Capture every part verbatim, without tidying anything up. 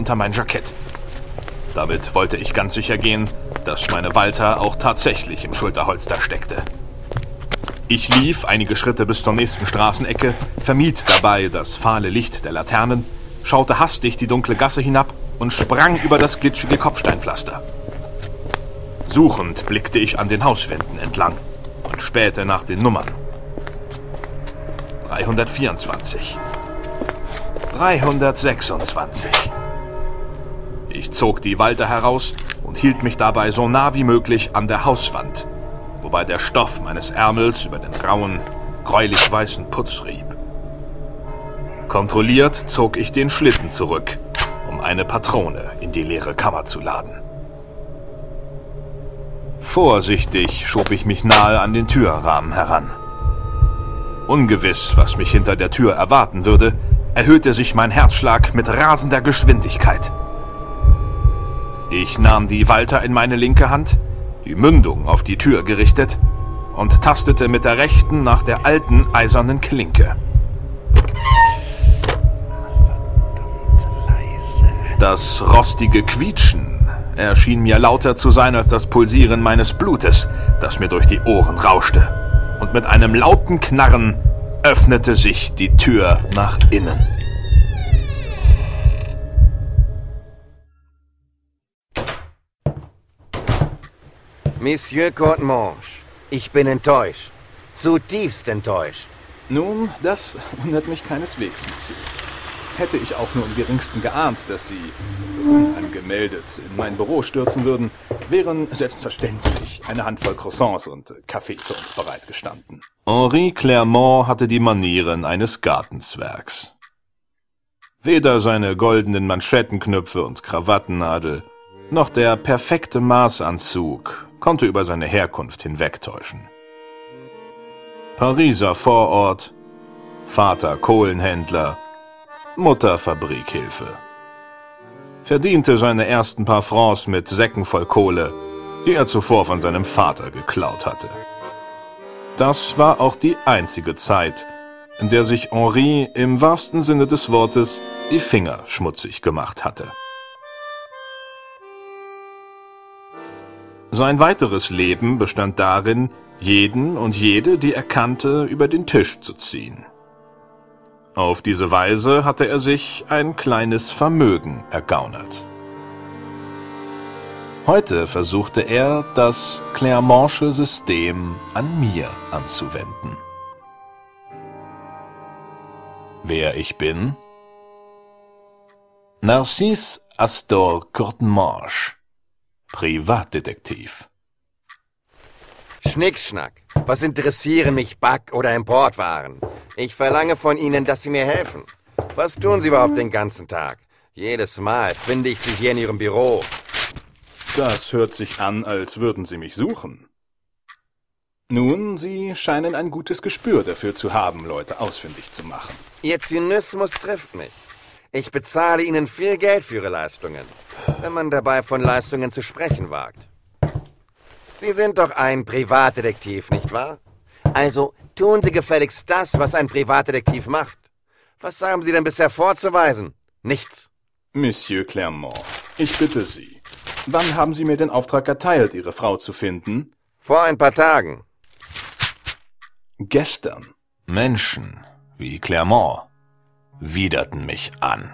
unter mein Jackett. Damit wollte ich ganz sicher gehen, dass meine Walter auch tatsächlich im Schulterholster steckte. Ich lief einige Schritte bis zur nächsten Straßenecke, vermied dabei das fahle Licht der Laternen, schaute hastig die dunkle Gasse hinab und sprang über das glitschige Kopfsteinpflaster. Suchend blickte ich an den Hauswänden entlang und spähte nach den Nummern. dreihundertvierundzwanzig. dreihundertsechsundzwanzig. Ich zog die Walter heraus und hielt mich dabei so nah wie möglich an der Hauswand, wobei der Stoff meines Ärmels über den rauen, gräulich weißen Putz rieb. Kontrolliert zog ich den Schlitten zurück, um eine Patrone in die leere Kammer zu laden. Vorsichtig schob ich mich nahe an den Türrahmen heran. Ungewiss, was mich hinter der Tür erwarten würde, erhöhte sich mein Herzschlag mit rasender Geschwindigkeit. Ich nahm die Walter in meine linke Hand, die Mündung auf die Tür gerichtet, und tastete mit der rechten nach der alten eisernen Klinke. Das rostige Quietschen erschien mir lauter zu sein als das Pulsieren meines Blutes, das mir durch die Ohren rauschte. Und mit einem lauten Knarren öffnete sich die Tür nach innen. Monsieur Courtemanche, ich bin enttäuscht. Zutiefst enttäuscht. Nun, das wundert mich keineswegs, Monsieur. Hätte ich auch nur im geringsten geahnt, dass Sie unangemeldet in mein Büro stürzen würden, wären selbstverständlich eine Handvoll Croissants und Kaffee für uns bereitgestanden. Henri Clermont hatte die Manieren eines Gartenzwergs. Weder seine goldenen Manschettenknöpfe und Krawattennadel, noch der perfekte Maßanzug konnte über seine Herkunft hinwegtäuschen. Pariser Vorort, Vater Kohlenhändler, Mutter Fabrikhilfe. Verdiente seine ersten paar Francs mit Säcken voll Kohle, die er zuvor von seinem Vater geklaut hatte. Das war auch die einzige Zeit, in der sich Henri im wahrsten Sinne des Wortes die Finger schmutzig gemacht hatte. Sein weiteres Leben bestand darin, jeden und jede, die er kannte, über den Tisch zu ziehen. Auf diese Weise hatte er sich ein kleines Vermögen ergaunert. Heute versuchte er, das Clermontsche System an mir anzuwenden. Wer ich bin? Narcisse Astor Courtemanche, Privatdetektiv. Schnickschnack. Was interessieren mich Back- oder Importwaren? Ich verlange von Ihnen, dass Sie mir helfen. Was tun Sie überhaupt den ganzen Tag? Jedes Mal finde ich Sie hier in Ihrem Büro. Das hört sich an, als würden Sie mich suchen. Nun, Sie scheinen ein gutes Gespür dafür zu haben, Leute ausfindig zu machen. Ihr Zynismus trifft mich. Ich bezahle Ihnen viel Geld für Ihre Leistungen, wenn man dabei von Leistungen zu sprechen wagt. Sie sind doch ein Privatdetektiv, nicht wahr? Also tun Sie gefälligst das, was ein Privatdetektiv macht. Was haben Sie denn bisher vorzuweisen? Nichts. Monsieur Clermont, ich bitte Sie. Wann haben Sie mir den Auftrag erteilt, Ihre Frau zu finden? Vor ein paar Tagen. Gestern. Menschen wie Clermont widerten mich an.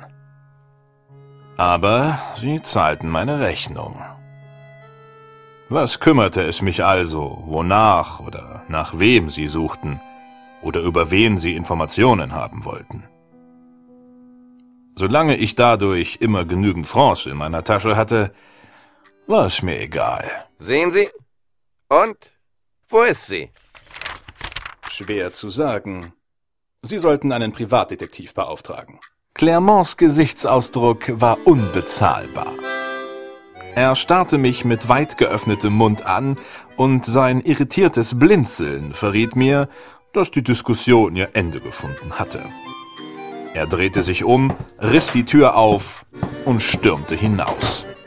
Aber sie zahlten meine Rechnung. Was kümmerte es mich also, wonach oder nach wem sie suchten oder über wen sie Informationen haben wollten? Solange ich dadurch immer genügend Francs in meiner Tasche hatte, war es mir egal. Sehen Sie? Und? Wo ist sie? Schwer zu sagen. Sie sollten einen Privatdetektiv beauftragen. Clermonts Gesichtsausdruck war unbezahlbar. Er starrte mich mit weit geöffnetem Mund an, und sein irritiertes Blinzeln verriet mir, dass die Diskussion ihr Ende gefunden hatte. Er drehte sich um, riss die Tür auf und stürmte hinaus.